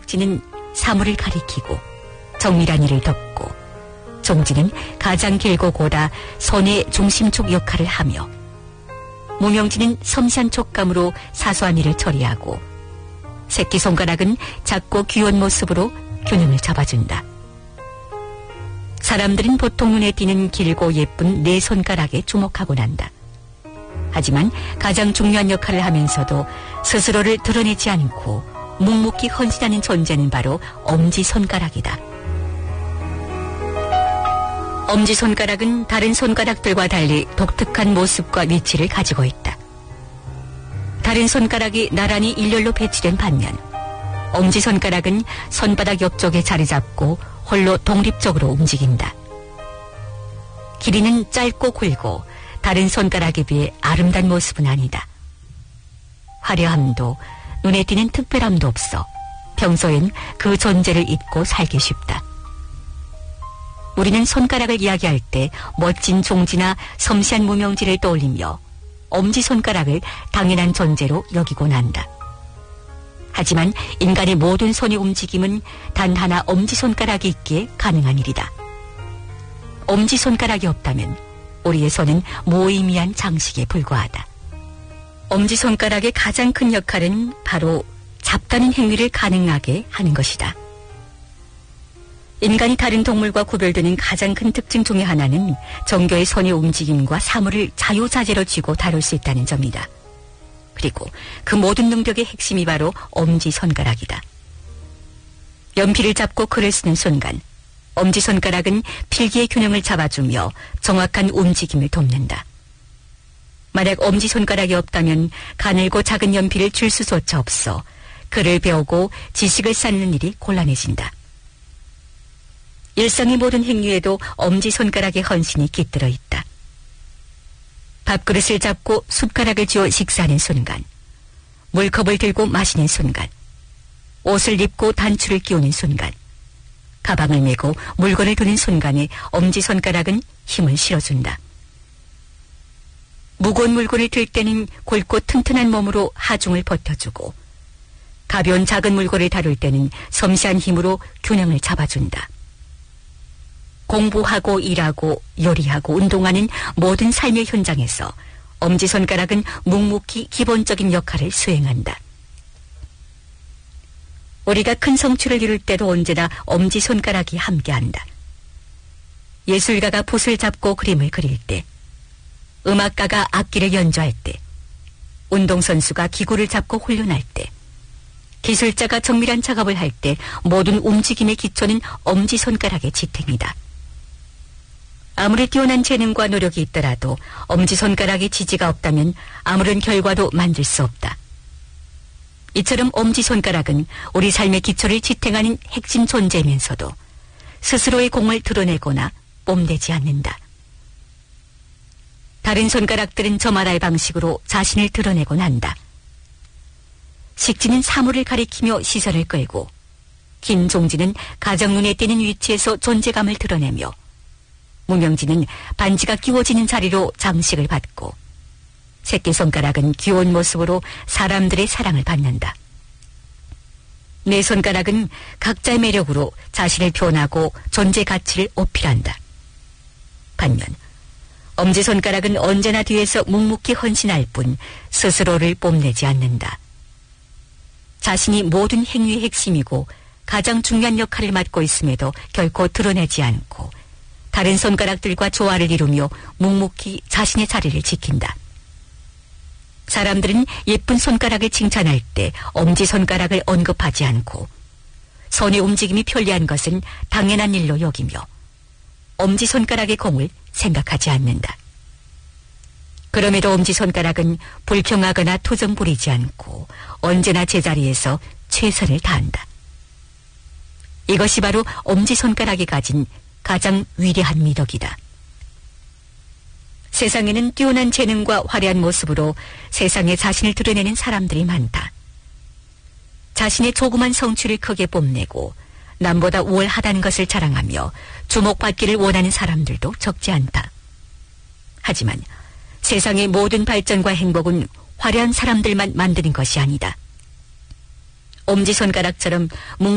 석지는 사물을 가리키고 정밀한 일을 덮고, 종지는 가장 길고 고다 손의 중심축 역할을 하며, 무명지는 섬세한 촉감으로 사소한 일을 처리하고, 새끼손가락은 작고 귀여운 모습으로 균형을 잡아준다. 사람들은 보통 눈에 띄는 길고 예쁜 네 손가락에 주목하곤 한다. 하지만 가장 중요한 역할을 하면서도 스스로를 드러내지 않고 묵묵히 헌신하는 존재는 바로 엄지손가락이다. 엄지손가락은 다른 손가락들과 달리 독특한 모습과 위치를 가지고 있다. 다른 손가락이 나란히 일렬로 배치된 반면, 엄지손가락은 손바닥 옆쪽에 자리 잡고 홀로 독립적으로 움직인다. 길이는 짧고 굵고 다른 손가락에 비해 아름다운 모습은 아니다. 화려함도 눈에 띄는 특별함도 없어 평소엔 그 존재를 잊고 살기 쉽다. 우리는 손가락을 이야기할 때 멋진 종지나 섬세한 무명지를 떠올리며 엄지손가락을 당연한 존재로 여기곤 한다. 하지만 인간의 모든 손의 움직임은 단 하나 엄지손가락이 있기에 가능한 일이다. 엄지손가락이 없다면 우리의 손은 무의미한 장식에 불과하다. 엄지손가락의 가장 큰 역할은 바로 잡다는 행위를 가능하게 하는 것이다. 인간이 다른 동물과 구별되는 가장 큰 특징 중에 하나는 정교의 손의 움직임과 사물을 자유자재로 쥐고 다룰 수 있다는 점이다. 그리고 그 모든 능력의 핵심이 바로 엄지손가락이다. 연필을 잡고 글을 쓰는 순간, 엄지손가락은 필기의 균형을 잡아주며 정확한 움직임을 돕는다. 만약 엄지손가락이 없다면 가늘고 작은 연필을 줄 수조차 없어 글을 배우고 지식을 쌓는 일이 곤란해진다. 일상의 모든 행위에도 엄지손가락의 헌신이 깃들어 있다. 밥그릇을 잡고 숟가락을 쥐어 식사하는 순간, 물컵을 들고 마시는 순간, 옷을 입고 단추를 끼우는 순간, 가방을 메고 물건을 두는 순간에 엄지손가락은 힘을 실어준다. 무거운 물건을 들 때는 굵고 튼튼한 몸으로 하중을 버텨주고, 가벼운 작은 물건을 다룰 때는 섬세한 힘으로 균형을 잡아준다. 공부하고 일하고 요리하고 운동하는 모든 삶의 현장에서 엄지손가락은 묵묵히 기본적인 역할을 수행한다. 우리가 큰 성취를 이룰 때도 언제나 엄지손가락이 함께한다. 예술가가 붓을 잡고 그림을 그릴 때, 음악가가 악기를 연주할 때, 운동선수가 기구를 잡고 훈련할 때, 기술자가 정밀한 작업을 할 때 모든 움직임의 기초는 엄지손가락의 지탱이다. 아무리 뛰어난 재능과 노력이 있더라도 엄지손가락의 지지가 없다면 아무런 결과도 만들 수 없다. 이처럼 엄지손가락은 우리 삶의 기초를 지탱하는 핵심 존재이면서도 스스로의 공을 드러내거나 뽐내지 않는다. 다른 손가락들은 저말할 방식으로 자신을 드러내곤 한다. 식지는 사물을 가리키며 시선을 끌고, 긴 종지는 가장 눈에 띄는 위치에서 존재감을 드러내며, 무명지는 반지가 끼워지는 자리로 장식을 받고, 새끼손가락은 귀여운 모습으로 사람들의 사랑을 받는다. 네 손가락은 각자의 매력으로 자신을 표현하고 존재 가치를 어필한다. 반면 엄지손가락은 언제나 뒤에서 묵묵히 헌신할 뿐 스스로를 뽐내지 않는다. 자신이 모든 행위의 핵심이고 가장 중요한 역할을 맡고 있음에도 결코 드러내지 않고 다른 손가락들과 조화를 이루며 묵묵히 자신의 자리를 지킨다. 사람들은 예쁜 손가락을 칭찬할 때 엄지손가락을 언급하지 않고 손의 움직임이 편리한 것은 당연한 일로 여기며 엄지손가락의 공을 생각하지 않는다. 그럼에도 엄지손가락은 불평하거나 투정 부리지 않고 언제나 제자리에서 최선을 다한다. 이것이 바로 엄지손가락이 가진 가장 위대한 미덕이다. 세상에는 뛰어난 재능과 화려한 모습으로 세상에 자신을 드러내는 사람들이 많다. 자신의 조그만 성취를 크게 뽐내고 남보다 우월하다는 것을 자랑하며 주목받기를 원하는 사람들도 적지 않다. 하지만 세상의 모든 발전과 행복은 화려한 사람들만 만드는 것이 아니다. 엄지손가락처럼